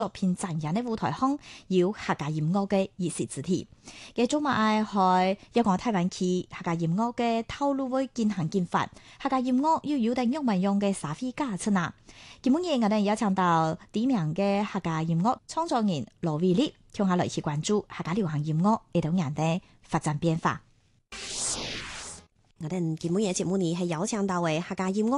作品展演的舞台上有客家音樂嘅儀式主題，嘅做埋係一個台灣區客家音樂嘅套路會進行研發，客家音樂要有定用民用嘅社會價值啊！今日我哋邀請到知名嘅客家音樂創作人羅偉立，向下來一起關注客家流行音樂呢度人嘅發展變化。 我哋今日嘅節目呢係邀請到嘅客家音樂